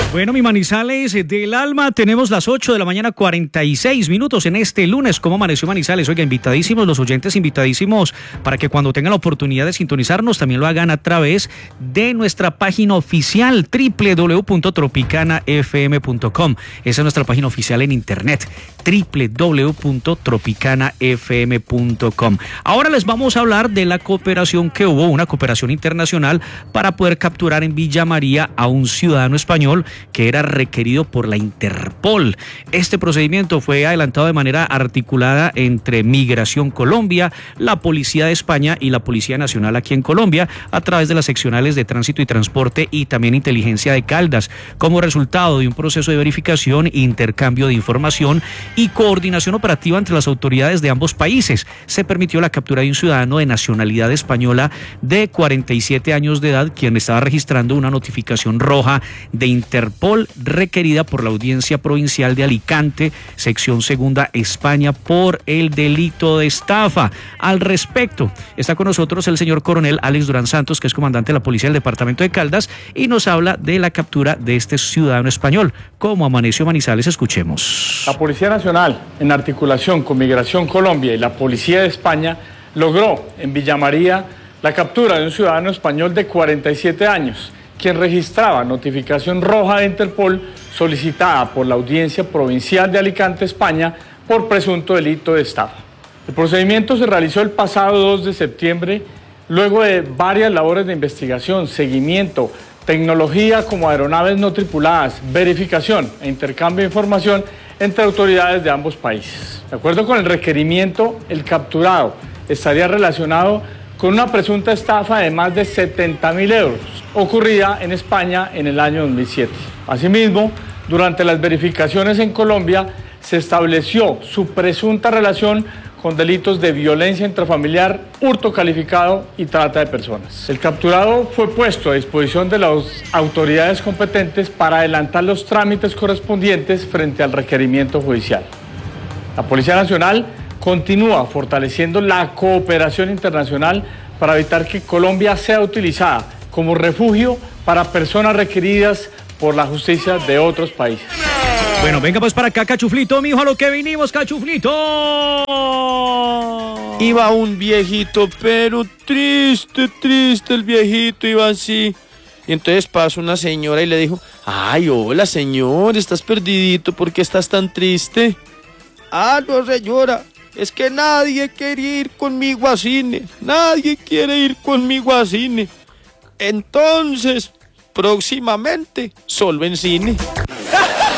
Bueno, mi Manizales del alma, tenemos las 8 de la mañana, 46 minutos en este lunes. ¿Cómo amaneció Manizales? Oiga, invitadísimos, los oyentes invitadísimos para que cuando tengan la oportunidad de sintonizarnos también lo hagan a través de nuestra página oficial www.tropicanafm.com. Esa es nuestra página oficial en internet, www.tropicanafm.com. Ahora les vamos a hablar de la cooperación que hubo, una cooperación internacional para poder capturar en Villa María a un ciudadano español que era requerido por la Interpol. Este procedimiento fue adelantado de manera articulada entre Migración Colombia, la Policía de España y la Policía Nacional aquí en Colombia, a través de las seccionales de Tránsito y Transporte y también Inteligencia de Caldas, como resultado de un proceso de verificación, intercambio de información y coordinación operativa entre las autoridades de ambos países. Se permitió la captura de un ciudadano de nacionalidad española de 47 años de edad, quien estaba registrando una notificación roja de Interpol requerida por la Audiencia Provincial de Alicante, sección segunda España, por el delito de estafa. Al respecto, está con nosotros el señor coronel Alex Durán Santos, que es comandante de la Policía del Departamento de Caldas, y nos habla de la captura de este ciudadano español. ¿Cómo amaneció Manizales? Escuchemos. La Policía Nacional, en articulación con Migración Colombia y la Policía de España, logró en Villa María la captura de un ciudadano español de 47 años, quien registraba notificación roja de Interpol solicitada por la Audiencia Provincial de Alicante, España, por presunto delito de estafa. El procedimiento se realizó el pasado 2 de septiembre, luego de varias labores de investigación, seguimiento, tecnología como aeronaves no tripuladas, verificación e intercambio de información entre autoridades de ambos países. De acuerdo con el requerimiento, el capturado estaría relacionado con una presunta estafa de más de 70.000 euros, ocurrida en España en el año 2007. Asimismo, durante las verificaciones en Colombia, se estableció su presunta relación con delitos de violencia intrafamiliar, hurto calificado y trata de personas. El capturado fue puesto a disposición de las autoridades competentes para adelantar los trámites correspondientes frente al requerimiento judicial. La Policía Nacional continúa fortaleciendo la cooperación internacional para evitar que Colombia sea utilizada como refugio para personas requeridas por la justicia de otros países. Bueno, venga pues para acá, Cachuflito, mijo, a lo que vinimos, Cachuflito. Iba un viejito, pero triste el viejito, iba así. Y entonces pasó una señora y le dijo: ay, hola señor, estás perdidito, ¿por qué estás tan triste? Ah, no señora, es que nadie quiere ir conmigo a cine, nadie quiere ir conmigo a cine. Entonces, próximamente, solo en cine.